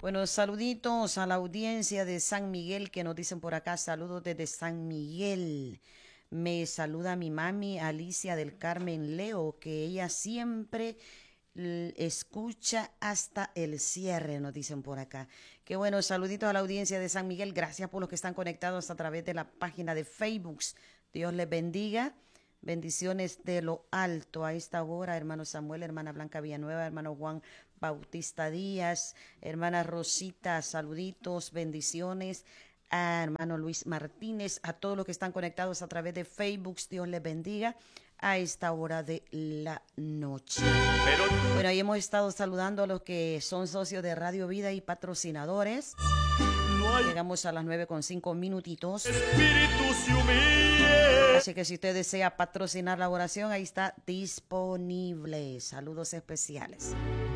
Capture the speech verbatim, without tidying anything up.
Bueno, saluditos a la audiencia de San Miguel que nos dicen por acá, saludos desde San Miguel. Me saluda mi mami Alicia del Carmen Leo, que ella siempre l- escucha hasta el cierre, nos dicen por acá. Qué bueno, saluditos a la audiencia de San Miguel. Gracias por los que están conectados a través de la página de Facebook. Dios les bendiga. Bendiciones de lo alto a esta hora, hermano Samuel, hermana Blanca Villanueva, hermano Juan Bautista Díaz, hermana Rosita, saluditos, bendiciones a hermano Luis Martínez, a todos los que están conectados a través de Facebook, Dios les bendiga a esta hora de la noche. Pero Bueno, ahí hemos estado saludando a los que son socios de Radio Vida y patrocinadores. no hay Llegamos a las nueve con cinco minutitos. espíritu se humille. Así que si usted desea patrocinar la oración, ahí está disponible. Saludos especiales.